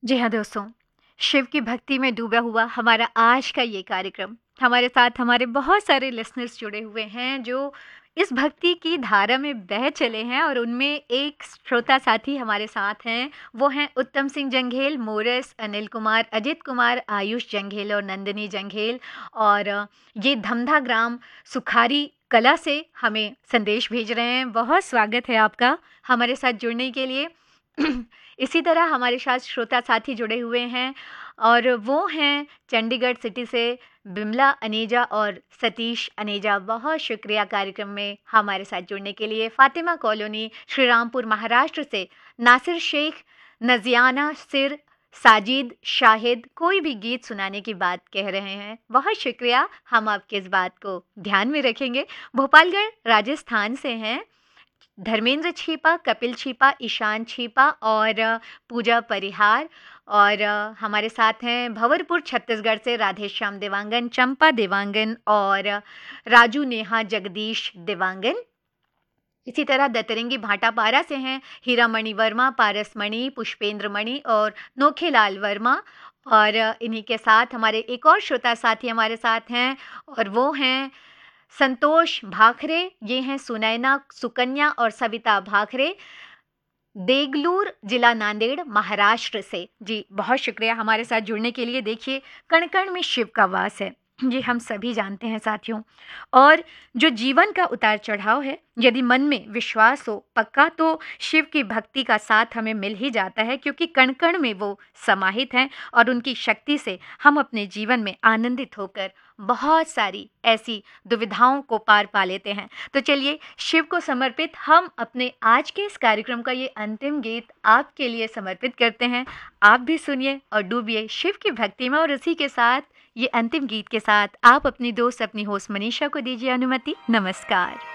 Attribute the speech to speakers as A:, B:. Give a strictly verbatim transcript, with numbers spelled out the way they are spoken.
A: जी हाँ दोस्तों, शिव की भक्ति में डूबा हुआ हमारा आज का ये कार्यक्रम, हमारे साथ हमारे बहुत सारे लिसनर्स जुड़े हुए हैं जो इस भक्ति की धारा में बह चले हैं और उनमें एक श्रोता साथी हमारे साथ हैं। वो हैं उत्तम सिंह जंघेल, मोरस, अनिल कुमार, अजित कुमार, आयुष जंघेल और नंदिनी जंघेल। और अ, ये धमधा ग्राम सुखारी कला से हमें संदेश भेज रहे हैं। बहुत स्वागत है आपका हमारे साथ जुड़ने के लिए। इसी तरह हमारे साथ श्रोता साथी जुड़े हुए हैं और वो हैं चंडीगढ़ सिटी से बिमला अनेजा और सतीश अनेजा। बहुत शुक्रिया कार्यक्रम में हमारे साथ जुड़ने के लिए। फातिमा कॉलोनी श्रीरामपुर महाराष्ट्र से नासिर शेख, नजियाना सिर, साजिद शाहिद कोई भी गीत सुनाने की बात कह रहे हैं। बहुत शुक्रिया, हम आपके इस बात को ध्यान में रखेंगे। भोपालगढ़ राजस्थान से हैं धर्मेंद्र छीपा, कपिल छीपा, ईशान छीपा और अ, पूजा परिहार। और अ, हमारे साथ हैं भंवरपुर छत्तीसगढ़ से राधेश्याम देवांगन, चंपा देवांगन और अ, राजू नेहा जगदीश देवांगन। इसी तरह दतरंगी भाटापारा से हैं हीरामणि वर्मा, पारसमणि, पुष्पेंद्र मणि और नोखेलाल वर्मा। और अ, इन्हीं के साथ हमारे एक और श्रोता साथी हमारे साथ हैं और वो हैं संतोष भाखरे। ये हैं सुनैना, सुकन्या और सविता भाखरे, देगलूर जिला नांदेड़ महाराष्ट्र से। जी बहुत शुक्रिया हमारे साथ जुड़ने के लिए। देखिए, कण कण में शिव का वास है, ये हम सभी जानते हैं साथियों। और जो जीवन का उतार चढ़ाव है, यदि मन में विश्वास हो पक्का तो शिव की भक्ति का साथ हमें मिल ही जाता है, क्योंकि कण कण में वो समाहित हैं और उनकी शक्ति से हम अपने जीवन में आनंदित होकर बहुत सारी ऐसी दुविधाओं को पार पा लेते हैं। तो चलिए, शिव को समर्पित हम अपने आज के इस कार्यक्रम का ये अंतिम गीत आपके लिए समर्पित करते हैं। आप भी सुनिए और डूबिए शिव की भक्ति में। और इसी के साथ, ये अंतिम गीत के साथ आप अपनी दोस्त, अपनी होस्ट मनीषा को दीजिए अनुमति। नमस्कार।